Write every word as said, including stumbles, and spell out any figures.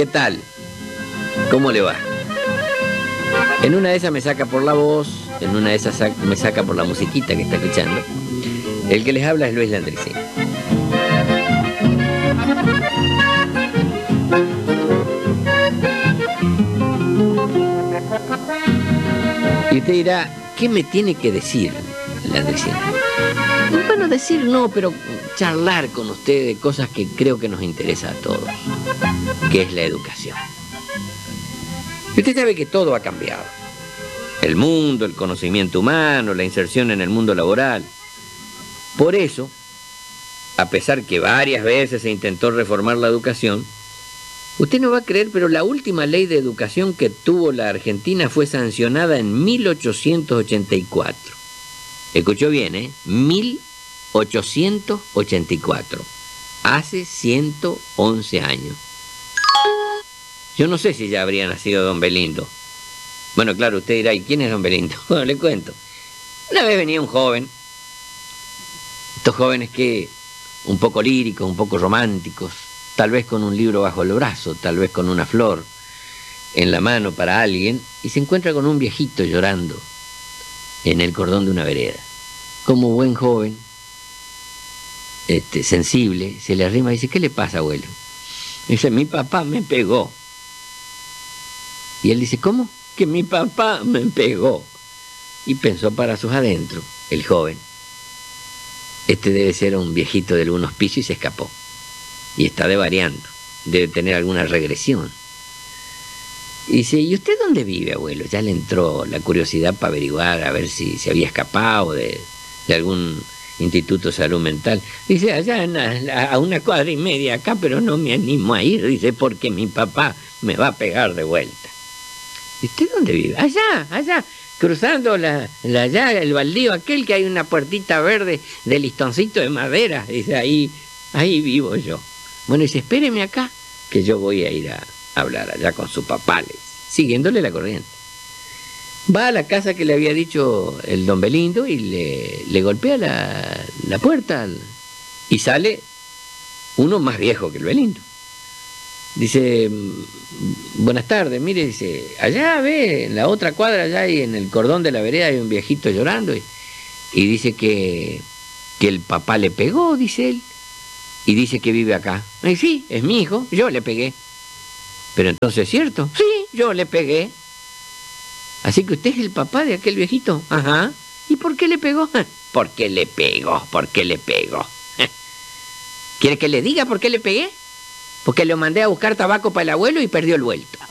¿Qué tal? ¿Cómo le va? En una de esas me saca por la voz, en una de esas me saca por la musiquita que está escuchando. El que les habla es Luis Landricina. Y usted dirá, ¿qué me tiene que decir Landricina? Bueno, decir no, pero charlar con usted de cosas que creo que nos interesa a todos, que es la educación. Y usted sabe que todo ha cambiado. El mundo, el conocimiento humano, la inserción en el mundo laboral. Por eso, a pesar que varias veces se intentó reformar la educación, usted no va a creer, pero la última ley de educación que tuvo la Argentina fue sancionada en mil ochocientos ochenta y cuatro. Escuchó bien, ¿eh? mil ochocientos ochenta y cuatro. Hace ciento once años. Yo no sé si ya habría nacido don Belindo. Bueno, claro, usted dirá, ¿y quién es don Belindo? Bueno, le cuento. Una vez venía un joven, estos jóvenes que, un poco líricos, un poco románticos, tal vez con un libro bajo el brazo, tal vez con una flor en la mano para alguien, y se encuentra con un viejito llorando en el cordón de una vereda. Como buen joven, este, sensible, se le arrima y dice, ¿qué le pasa, abuelo? Dice, mi papá me pegó. Y él dice, ¿cómo? Que mi papá me pegó. Y pensó para sus adentros, el joven, este debe ser un viejito de algunos pisos, y se escapó. Y está devariando, debe tener alguna regresión. Y dice, ¿y usted dónde vive, abuelo? Ya le entró la curiosidad para averiguar, a ver si se había escapado de, de algún instituto de salud mental. Dice, allá en la, a una cuadra y media acá, pero no me animo a ir, dice, porque mi papá me va a pegar de vuelta. ¿Y usted dónde vive? Allá, allá, cruzando la, la allá, el baldío aquel que hay una puertita verde de listoncito de madera. Dice, ahí, ahí vivo yo. Bueno, dice, espéreme acá, que yo voy a ir a hablar allá con su papá, le dice, siguiéndole la corriente. Va a la casa que le había dicho el don Belindo y le, le golpea la, la puerta y sale uno más viejo que el Belindo. Dice, buenas tardes, mire, dice, allá ve, en la otra cuadra, allá y en el cordón de la vereda hay un viejito llorando y, y dice que, que el papá le pegó, dice él, y dice que vive acá. Y sí, es mi hijo, yo le pegué. Pero entonces, ¿es cierto? Sí, yo le pegué. Así que usted es el papá de aquel viejito. Ajá. ¿Y por qué le pegó? ¿Por qué le pegó? ¿Por qué le pegó? ¿Quiere que le diga por qué le pegué? Porque lo mandé a buscar tabaco para el abuelo y perdió el vuelto.